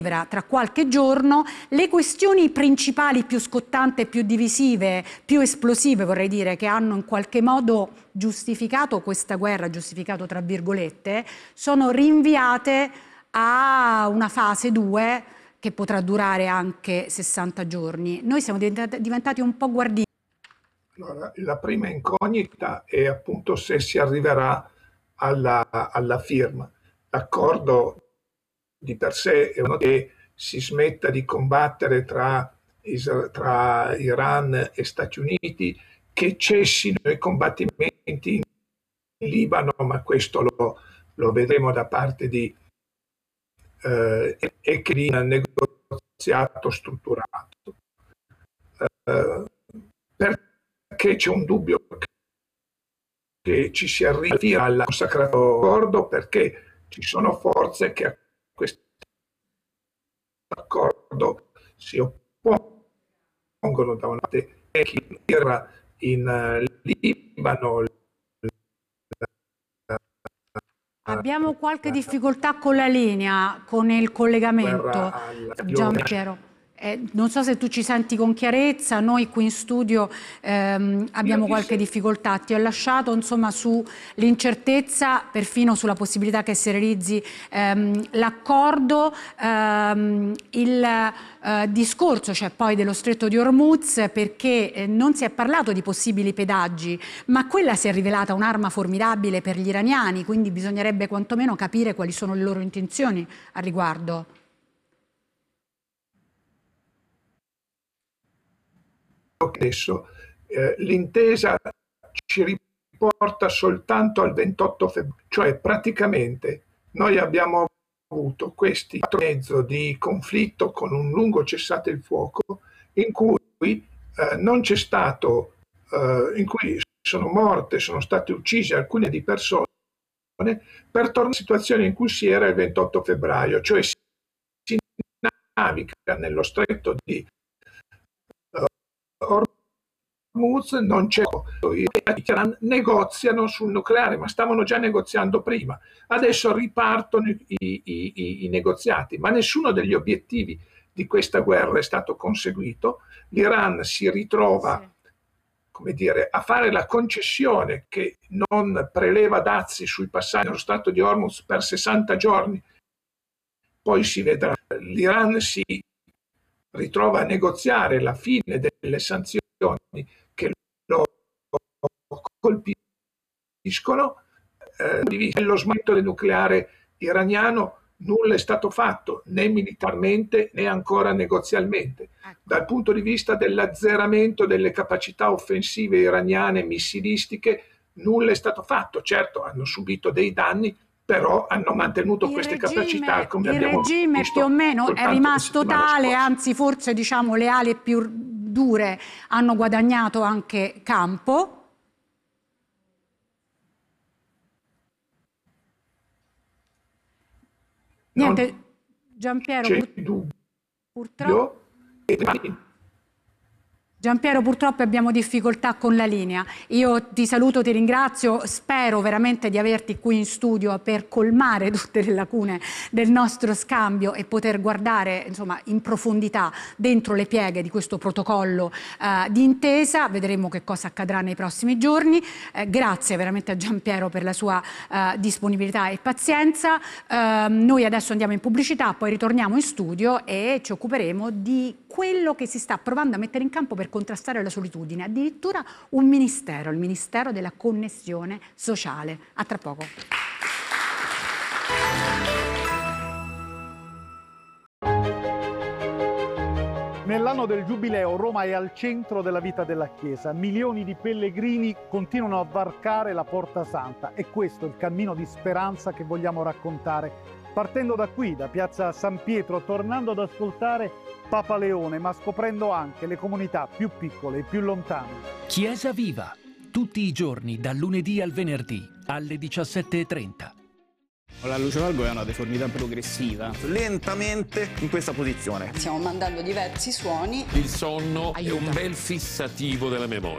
tra qualche giorno. Le questioni principali più scottanti, più divisive, più esplosive, vorrei dire, che hanno in qualche modo giustificato questa guerra, giustificato tra virgolette, sono rinviate a una fase 2 che potrà durare anche 60 giorni. Noi siamo diventati un po' guardini. Allora, la prima incognita è appunto se si arriverà alla firma. L'accordo di per sé è uno che si smetta di combattere tra Iran e Stati Uniti, che cessino i combattimenti in Libano, ma questo lo vedremo da parte di e che un negoziato strutturato. Perché c'è un dubbio che ci si arrivi al consacrato accordo? Perché ci sono forze che a questo accordo si oppongono da una parte e chi era in Libano. Abbiamo qualche difficoltà con la linea, con il collegamento, Giampiero. Non so se tu ci senti con chiarezza, noi qui in studio abbiamo qualche difficoltà. Ti ho lasciato insomma sull'incertezza, perfino sulla possibilità che si realizzi l'accordo, il discorso c'è poi dello stretto di Hormuz, perché non si è parlato di possibili pedaggi, ma quella si è rivelata un'arma formidabile per gli iraniani, quindi bisognerebbe quantomeno capire quali sono le loro intenzioni al riguardo. Adesso l'intesa ci riporta soltanto al 28 febbraio, cioè praticamente noi abbiamo avuto questi 4 anni e mezzo di conflitto con un lungo cessate il fuoco in cui non c'è stato, in cui sono state uccise alcune di persone per tornare alla situazione in cui si era il 28 febbraio, cioè si naviga nello stretto di Hormuz, non c'è, negoziano sul nucleare, ma stavano già negoziando prima. Adesso ripartono i negoziati, ma nessuno degli obiettivi di questa guerra è stato conseguito. L'Iran si ritrova, come dire, a fare la concessione che non preleva dazi sui passaggi nello Stretto di Hormuz per 60 giorni, poi si vedrà. L'Iran si ritrova a negoziare la fine delle sanzioni che lo colpiscono. Lo smantellamento del nucleare iraniano nulla è stato fatto, né militarmente né ancora negozialmente. Dal punto di vista dell'azzeramento delle capacità offensive iraniane missilistiche nulla è stato fatto. Certo, hanno subito dei danni, però hanno mantenuto queste capacità, come abbiamo visto. Il regime più o meno è rimasto tale, anzi forse diciamo le ali più dure hanno guadagnato anche campo. Niente, Giampiero, Giampiero, purtroppo abbiamo difficoltà con la linea. Io ti saluto, ti ringrazio, spero veramente di averti qui in studio per colmare tutte le lacune del nostro scambio e poter guardare insomma in profondità dentro le pieghe di questo protocollo di intesa. Vedremo che cosa accadrà nei prossimi giorni. Grazie veramente a Giampiero per la sua disponibilità e pazienza. Noi adesso andiamo in pubblicità, poi ritorniamo in studio e ci occuperemo di quello che si sta provando a mettere in campo per contrastare la solitudine, addirittura un ministero, il Ministero della Connessione Sociale. A tra poco. Nell'anno del Giubileo Roma è al centro della vita della Chiesa. Milioni di pellegrini continuano a varcare la Porta Santa e questo è il cammino di speranza che vogliamo raccontare. Partendo da qui, da Piazza San Pietro, tornando ad ascoltare Papa Leone, ma scoprendo anche le comunità più piccole e più lontane. Chiesa Viva, tutti i giorni, dal lunedì al venerdì, alle 17:30. La luce valgo è una deformità progressiva, lentamente in questa posizione. Stiamo mandando diversi suoni. Il sonno è un bel fissativo della memoria.